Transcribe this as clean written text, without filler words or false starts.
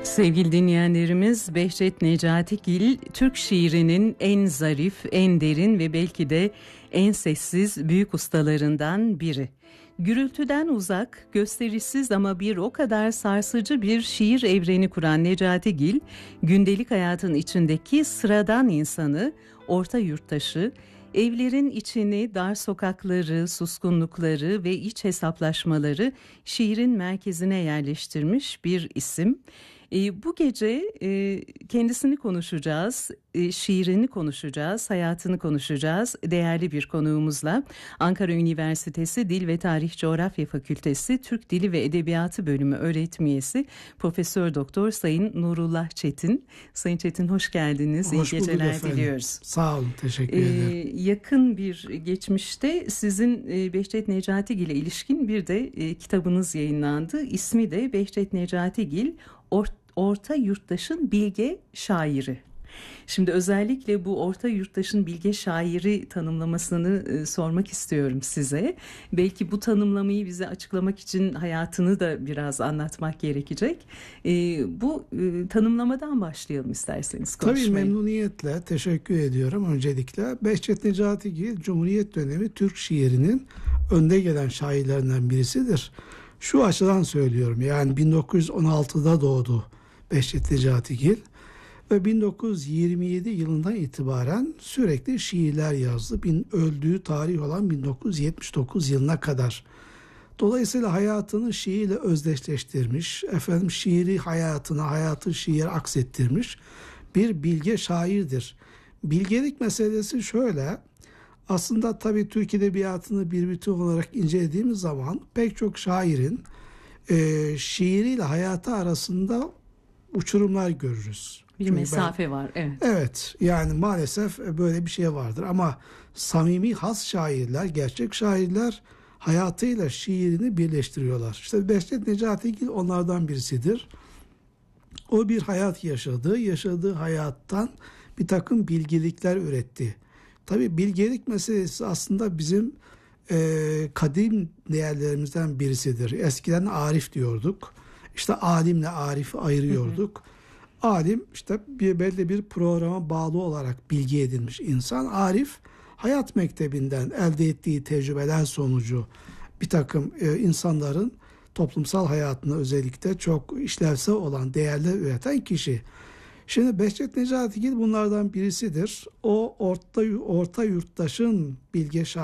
Sevgili dinleyenlerimiz, Behçet Necatigil, Türk şiirinin en zarif, en derin ve belki de en sessiz büyük ustalarından biri. Gürültüden uzak, gösterişsiz ama bir o kadar sarsıcı bir şiir evreni kuran Necatigil, gündelik hayatın içindeki sıradan insanı, orta yurttaşı, evlerin içini, dar sokakları, suskunlukları ve iç hesaplaşmaları şiirin merkezine yerleştirmiş bir isim. Bu gece kendisini konuşacağız, şiirini konuşacağız, hayatını konuşacağız değerli bir konuğumuzla. Ankara Üniversitesi Dil ve Tarih Coğrafya Fakültesi Türk Dili ve Edebiyatı Bölümü öğretim üyesi Profesör Doktor Sayın Nurullah Çetin. Sayın Çetin, hoş geldiniz. Hoş İyi geceler diliyoruz. Sağ olun, teşekkür ederim. Yakın bir geçmişte sizin Behçet Necatigil'e ilişkin bir de kitabınız yayınlandı. İsmi de Behçet Necatigil, Orta Yurttaşın Bilge Şairi. Şimdi özellikle bu orta yurttaşın bilge şairi tanımlamasını sormak istiyorum size. Belki bu tanımlamayı bize açıklamak için hayatını da biraz anlatmak gerekecek. Bu tanımlamadan başlayalım isterseniz konuşmayı. Tabii, memnuniyetle teşekkür ediyorum öncelikle. Behçet Necatigil, Cumhuriyet dönemi Türk şiirinin önde gelen şairlerinden birisidir. Şu açıdan söylüyorum, yani 1916'da doğdu Behçet Necatigil ve 1927 yılından itibaren sürekli şiirler yazdı. Öldüğü tarih olan 1979 yılına kadar. Dolayısıyla hayatını şiirle özdeşleştirmiş, şiiri hayatına, hayatı şiire aksettirmiş bir bilge şairdir. Bilgelik meselesi şöyle, aslında tabii Türk Edebiyatı'nı bir bütün olarak incelediğimiz zaman pek çok şairin şiiriyle hayatı arasında uçurumlar görürüz. Bir mesafe var, evet. Evet, yani maalesef böyle bir şey vardır ama samimi has şairler, gerçek şairler hayatıyla şiirini birleştiriyorlar. İşte Behçet Necatigil onlardan birisidir. O bir hayat yaşadığı hayattan bir takım bilgelikler üretti. Tabii bilgelik meselesi aslında bizim kadim değerlerimizden birisidir. Eskiden arif diyorduk. İşte alimle arifi ayırıyorduk. Alim işte belli bir programa bağlı olarak bilgi edinmiş insan. Arif, hayat mektebinden elde ettiği tecrübeler sonucu bir takım insanların toplumsal hayatına özellikle çok işlevsel olan değerler üreten kişi. Şimdi Behçet Necatigil bunlardan birisidir. O orta yurttaşın bilge şairi.